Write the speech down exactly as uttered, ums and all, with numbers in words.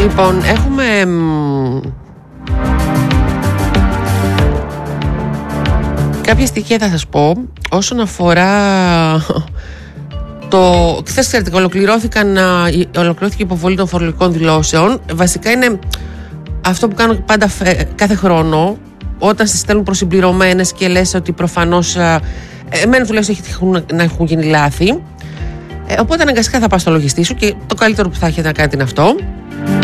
Λοιπόν, έχουμε μ, κάποια στοιχεία θα σας πω όσον αφορά το... Χθες ξέρετε, ολοκληρώθηκαν, ολοκληρώθηκε η υποβολή των φορολογικών δηλώσεων. Βασικά είναι αυτό που κάνω πάντα κάθε χρόνο, όταν σε στέλνουν προσυμπληρωμένες και λες ότι προφανώς εμένα τουλάχιστον έχουν, να έχουν γίνει λάθη. Ε, οπότε αναγκαστικά θα πας στο λογιστή σου και το καλύτερο που θα έχετε να κάνετε είναι αυτό.